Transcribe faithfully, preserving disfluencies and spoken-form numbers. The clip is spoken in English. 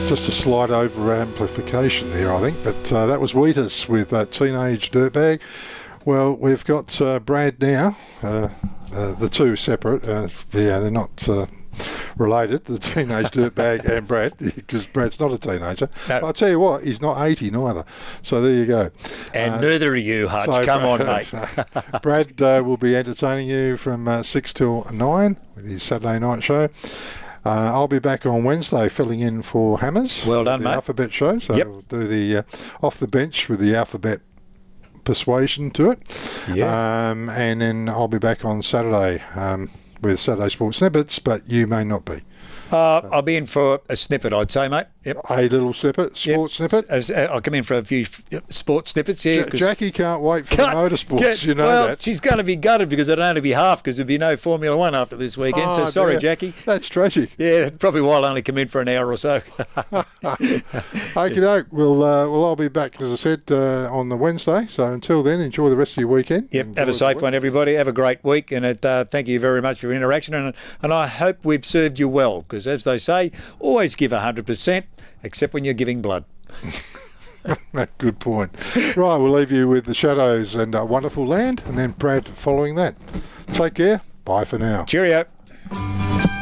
Just a slight over amplification there, I think. But uh, that was Wheatus with uh, Teenage Dirtbag. Well, we've got uh, Brad now. Uh, uh, the two separate. Uh, yeah, they're not uh, related, the Teenage Dirtbag and Brad, because Brad's not a teenager. No. But I'll tell you what, he's not eighty neither. So there you go. And uh, neither are you, Hutch. So Come Brad, on, mate. Brad uh, will be entertaining you from uh, six till nine with his Saturday night show. Uh, I'll be back on Wednesday filling in for Hammers. Well done, the mate. Alphabet show. So yep. we'll do the uh, off the bench with the Alphabet persuasion to it. Yeah. Um, and then I'll be back on Saturday um, with Saturday Sports Snippets, but you may not be. Uh, I'll be in for a snippet, I'd say, mate. Yep. A little snippet, sports yep. snippet. As, uh, I'll come in for a few sports snippets here. Ja- Jackie can't wait for can't, the motorsports, get, you know well, that. She's going to be gutted because it'll only be half because there'll be no Formula One after this weekend. Oh, so sorry, dear. Jackie. That's tragic. Yeah, probably why I'll only come in for an hour or so. Okie doke. Well, uh, well, I'll be back, as I said, uh, on the Wednesday. So until then, enjoy the rest of your weekend. Yep. Enjoy Have a safe one, everybody. Have a great week. And it, uh, thank you very much for your interaction. And, and I hope we've served you well because, as they say, always give one hundred percent, except when you're giving blood. Good point. Right, we'll leave you with the Shadows and uh, Wonderful Land, and then Brad following that. Take care. Bye for now. Cheerio.